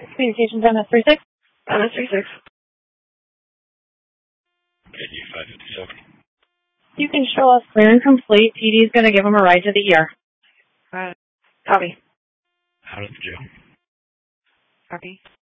Communications MS36. MS36. KD 557. You can show us clear and complete. TD's going to give him a ride to the ER. Copy. Out of the jail. Copy.